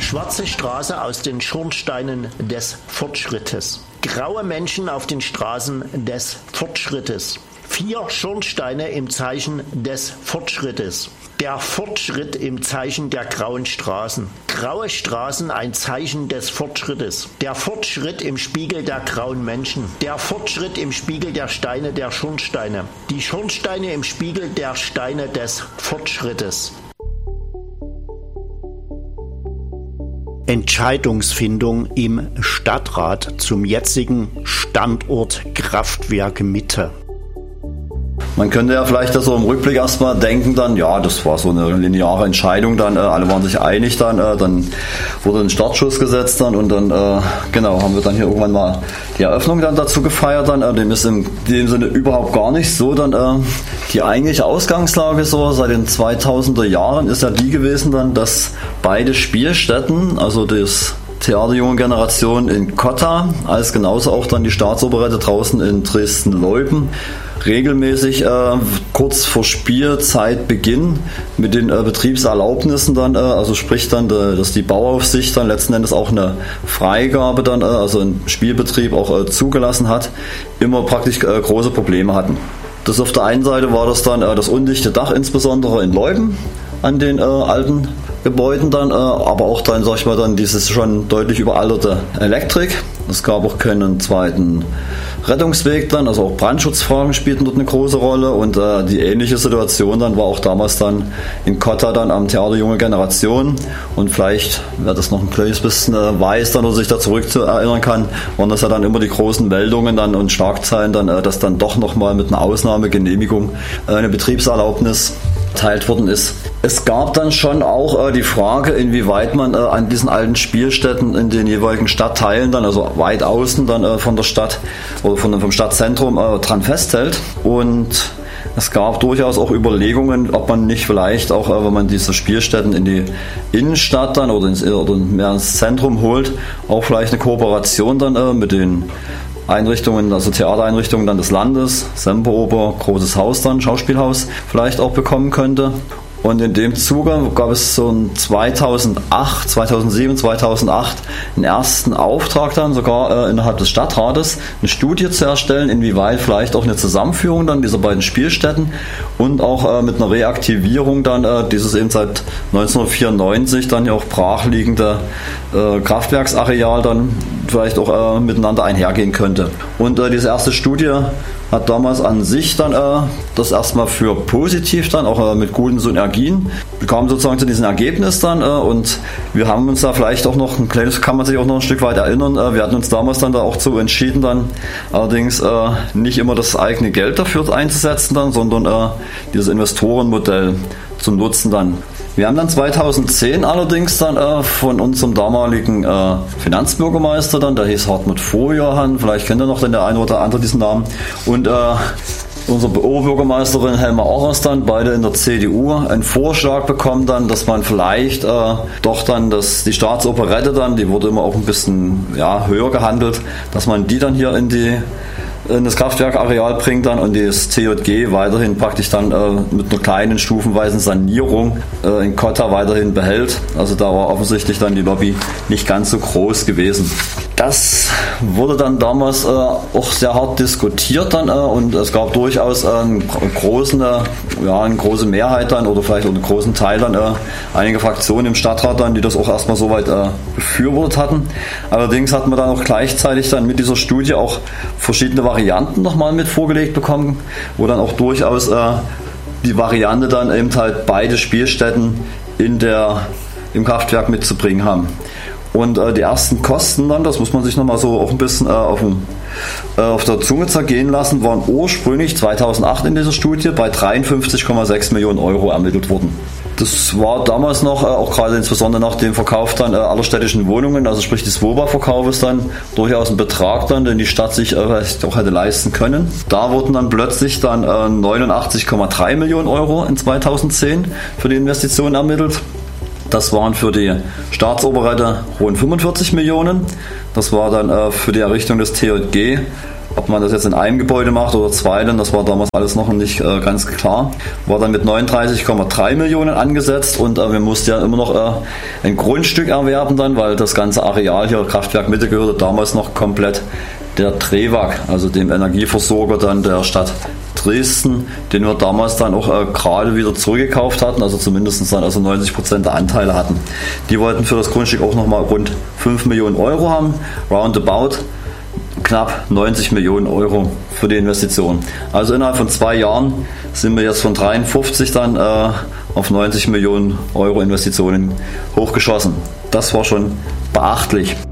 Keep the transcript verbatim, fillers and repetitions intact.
Schwarze Straße aus den Schornsteinen des Fortschrittes. Graue Menschen auf den Straßen des Fortschrittes. Vier Schornsteine im Zeichen des Fortschrittes. Der Fortschritt im Zeichen der grauen Straßen. Graue Straßen ein Zeichen des Fortschrittes. Der Fortschritt im Spiegel der grauen Menschen. Der Fortschritt im Spiegel der Steine der Schornsteine. Die Schornsteine im Spiegel der Steine des Fortschrittes. Entscheidungsfindung im Stadtrat zum jetzigen Standort Kraftwerk Mitte. Man könnte ja vielleicht so im Rückblick erstmal denken dann, ja, das war so eine lineare Entscheidung dann, äh, alle waren sich einig dann, äh, dann wurde ein Startschuss gesetzt dann und dann, äh, genau, haben wir dann hier irgendwann mal die Eröffnung dann dazu gefeiert dann, äh, dem ist in dem Sinne überhaupt gar nicht so dann, äh, die eigentliche Ausgangslage so seit den zweitausender Jahren ist ja die gewesen dann, dass beide Spielstätten, also das Theater Junge Generation in Kotta, als genauso auch dann die Staatsoperette draußen in Dresden-Leuben, regelmäßig äh, kurz vor Spielzeitbeginn mit den äh, Betriebserlaubnissen dann, äh, also sprich dann, äh, dass die Bauaufsicht dann letzten Endes auch eine Freigabe dann, äh, also einen Spielbetrieb auch äh, zugelassen hat, immer praktisch äh, große Probleme hatten. Das auf der einen Seite war das dann äh, das undichte Dach, insbesondere in Leuben an den äh, alten Gebäuden dann, äh, aber auch dann, sag ich mal, dann dieses schon deutlich überalterte Elektrik. Es gab auch keinen zweiten Rettungsweg dann, also auch Brandschutzfragen spielten dort eine große Rolle und äh, die ähnliche Situation dann war auch damals dann in Kotta dann am Theater Junge Generation und vielleicht, wer das noch ein kleines bisschen äh, weiß dann oder sich da zurück zu erinnern kann, waren das ja dann immer die großen Meldungen dann und Schlagzeilen dann, äh, dass dann doch nochmal mit einer Ausnahmegenehmigung äh, eine Betriebserlaubnis erteilt worden ist. Es gab dann schon auch äh, die Frage, inwieweit man äh, an diesen alten Spielstätten in den jeweiligen Stadtteilen dann, also weit außen dann äh, von der Stadt oder von, vom Stadtzentrum äh, dran festhält. Und es gab durchaus auch Überlegungen, ob man nicht vielleicht auch, äh, wenn man diese Spielstätten in die Innenstadt dann oder, ins, oder mehr ins Zentrum holt, auch vielleicht eine Kooperation dann äh, mit den Einrichtungen, also Theatereinrichtungen dann des Landes, Semperoper, Großes Haus dann, Schauspielhaus vielleicht auch bekommen könnte. Und in dem Zuge gab es so ein zweitausendacht, zweitausendsieben, zweitausendacht einen ersten Auftrag dann sogar äh, innerhalb des Stadtrates, eine Studie zu erstellen, inwieweit vielleicht auch eine Zusammenführung dann dieser beiden Spielstätten und auch äh, mit einer Reaktivierung dann äh, dieses eben seit neunzehnhundertvierundneunzig dann ja auch brachliegende äh, Kraftwerksareal dann vielleicht auch äh, miteinander einhergehen könnte. Und äh, diese erste Studie hat damals an sich dann äh, das erstmal für positiv dann, auch äh, mit guten Synergien, kam sozusagen zu diesem Ergebnis dann äh, und wir haben uns da vielleicht auch noch ein kleines, kann man sich auch noch ein Stück weit erinnern, äh, wir hatten uns damals dann da auch so entschieden dann, allerdings äh, nicht immer das eigene Geld dafür einzusetzen dann, sondern äh, dieses Investorenmodell zu nutzen dann. Wir haben dann zweitausendzehn allerdings dann äh, von unserem damaligen äh, Finanzbürgermeister dann, der hieß Hartmut Vorjohann, vielleicht kennt ihr noch den der eine oder andere diesen Namen, und äh, unsere Oberbürgermeisterin Helma Orras dann, beide in der C D U, einen Vorschlag bekommen dann, dass man vielleicht äh, doch dann das, die Staatsoperette dann, die wurde immer auch ein bisschen ja, höher gehandelt, dass man die dann hier in die in das Kraftwerkareal bringt dann und das T J G weiterhin praktisch dann äh, mit einer kleinen stufenweisen Sanierung äh, in Kotta weiterhin behält. Also da war offensichtlich dann die Lobby nicht ganz so groß gewesen. Das wurde dann damals äh, auch sehr hart diskutiert dann äh, und es gab durchaus äh, einen großen, äh, ja, eine große Mehrheit dann oder vielleicht auch einen großen Teil dann äh, einige Fraktionen im Stadtrat dann, die das auch erstmal soweit äh, befürwortet hatten. Allerdings hat man dann auch gleichzeitig dann mit dieser Studie auch verschiedene Varianten nochmal mit vorgelegt bekommen, wo dann auch durchaus äh, die Variante dann eben halt beide Spielstätten in der, im Kraftwerk mitzubringen haben. Und äh, die ersten Kosten dann, das muss man sich nochmal so auch ein bisschen äh, auf, dem, äh, auf der Zunge zergehen lassen, waren ursprünglich zweitausendacht in dieser Studie bei dreiundfünfzig Komma sechs Millionen Euro ermittelt worden. Das war damals noch, äh, auch gerade insbesondere nach dem Verkauf dann äh, aller städtischen Wohnungen, also sprich des WOBA-Verkaufes dann, durchaus ein Betrag dann, den die Stadt sich äh, auch hätte leisten können. Da wurden dann plötzlich dann äh, neunundachtzig Komma drei Millionen Euro in zweitausendzehn für die Investitionen ermittelt. Das waren für die Staatsoperette rund fünfundvierzig Millionen. Das war dann äh, für die Errichtung des T J G Ob man das jetzt in einem Gebäude macht oder zwei, denn das war damals alles noch nicht äh, ganz klar. War dann mit neununddreißig Komma drei Millionen angesetzt und äh, wir mussten ja immer noch äh, ein Grundstück erwerben dann, weil das ganze Areal hier, Kraftwerk Mitte, gehörte damals noch komplett der TREWAG, also dem Energieversorger dann der Stadt Dresden, den wir damals dann auch äh, gerade wieder zurückgekauft hatten, also zumindest dann also neunzig Prozent der Anteile hatten. Die wollten für das Grundstück auch nochmal rund fünf Millionen Euro haben, roundabout knapp neunzig Millionen Euro für die Investition. Also innerhalb von zwei Jahren sind wir jetzt von dreiundfünfzig dann äh, auf neunzig Millionen Euro Investitionen hochgeschossen. Das war schon beachtlich.